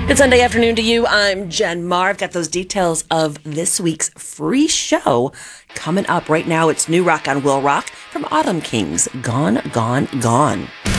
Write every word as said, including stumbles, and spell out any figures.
Good Sunday afternoon to you. I'm Jen Marr. I've got those details of this week's free show coming up right now. It's New Rock on Will Rock from Autumn Kings. Gone, Gone, Gone.